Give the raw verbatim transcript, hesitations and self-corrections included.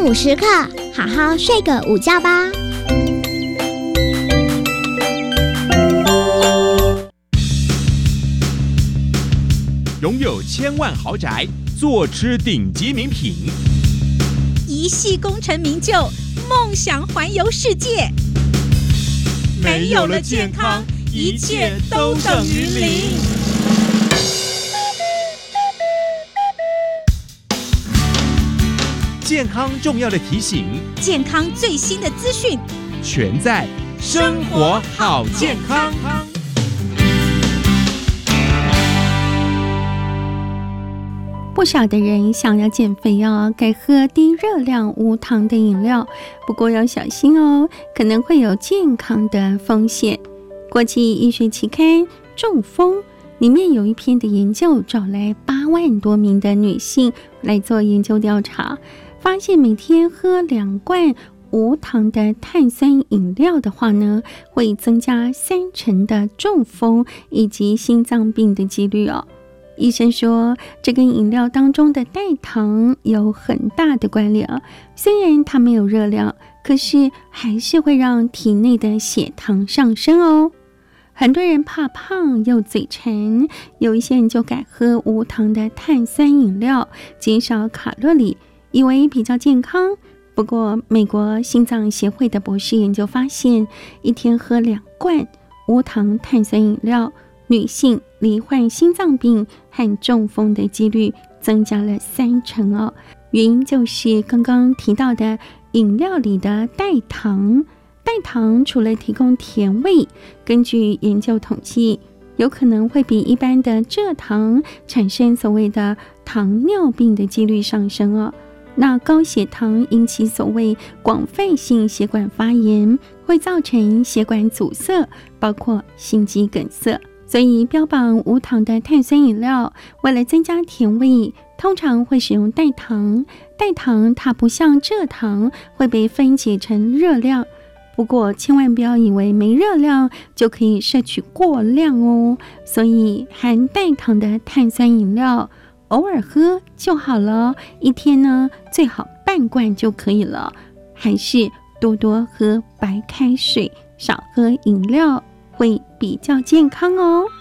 午时刻，好好睡个午觉吧。 拥有千万豪宅，坐吃顶级名品， 一系功成名就，梦想环游世界。 没有了健康，一切都等于零。健康重要的提醒， 健康最新的资讯， 全在生活好健康。 不少的人想要减肥哦，改喝低热量无糖的饮料，不过要小心哦，可能会有健康的风险。国际医学期刊《中风》里面有一篇的研究，找来八万多名的女性来做研究调查，发现每天喝两罐无糖的碳酸饮料的话呢，会增加三成的中风以及心脏病的几率哦。医生说，这跟饮料当中的代糖有很大的关联啊。虽然它没有热量，可是还是会让体内的血糖上升哦。很多人怕胖又嘴馋，有一些人就改喝无糖的碳酸饮料，减少卡路里，以为比较健康。不过，美国心脏协会的博士研究发现，一天喝两罐无糖碳酸饮料，女性罹患心脏病和中风的几率增加了三成哦。原因就是刚刚提到的饮料里的代糖。代糖除了提供甜味，根据研究统计，有可能会比一般的蔗糖产生所谓的糖尿病的几率上升哦。那高血糖引起所谓广泛性血管发炎，会造成血管阻塞，包括心肌梗塞。所以标榜无糖的碳酸饮料，为了增加甜味，通常会使用代糖。代糖它不像蔗糖会被分解成热量，不过千万不要以为没热量就可以摄取过量哦。所以含代糖的碳酸饮料偶尔喝就好了，一天呢最好半罐就可以了。还是多多喝白开水，少喝饮料，会比较健康哦。